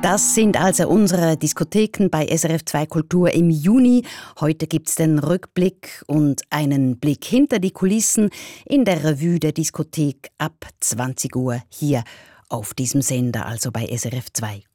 Das sind also unsere Diskotheken bei SRF 2 Kultur im Juni. Heute gibt's den Rückblick und einen Blick hinter die Kulissen in der Revue der Diskothek ab 20 Uhr hier auf diesem Sender, also bei SRF 2